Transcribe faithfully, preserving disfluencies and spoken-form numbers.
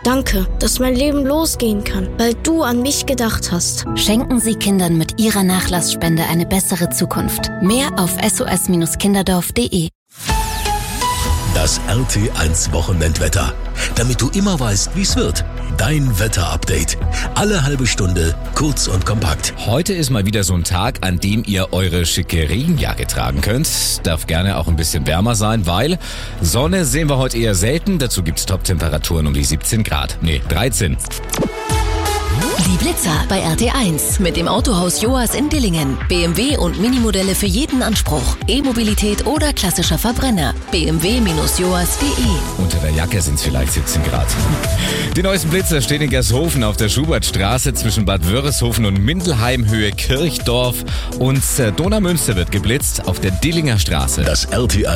Danke, dass mein Leben losgehen kann, weil du an mich gedacht hast. Schenken Sie Kindern mit Ihrer Nachlassspende eine bessere Zukunft. Mehr auf s o s kinderdorf punkt d e. Das R T eins Wochenendwetter. Damit du immer weißt, wie es wird. Dein Wetterupdate. Alle halbe Stunde, kurz und kompakt. Heute ist mal wieder so ein Tag, an dem ihr eure schicke Regenjacke tragen könnt. Darf gerne auch ein bisschen wärmer sein, weil Sonne sehen wir heute eher selten. Dazu gibt's Top-Temperaturen um die siebzehn Grad. Nee, dreizehn. Die Blitzer bei R T eins mit dem Autohaus Joas in Dillingen. B M W und Minimodelle für jeden Anspruch. E-Mobilität oder klassischer Verbrenner. b m w Bindestrich joas punkt d e. Unter der Jacke sind es vielleicht siebzehn Grad. Die neuesten Blitzer stehen in Gershofen auf der Schubertstraße zwischen Bad Wörishofen und Mindelheim, Höhe Kirchdorf. Und Donaumünster wird geblitzt auf der Dillinger Straße. Das R T